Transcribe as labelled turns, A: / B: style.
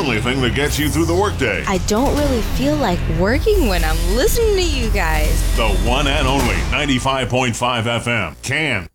A: only thing that gets you through the workday.
B: I don't really feel like working when I'm listening to you guys.
A: The one and only 95.5 FM. Can.